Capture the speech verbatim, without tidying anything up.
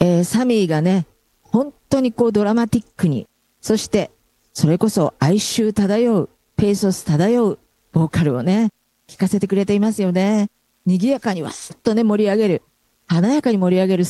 えーサミーがね、本当にこうドラマティックに、そしてそれこそ哀愁漂う、ペーソス漂うボーカルをね、聞かせてくれていますよね。賑やかにわっとね、盛り上げる。華やかに盛り上げる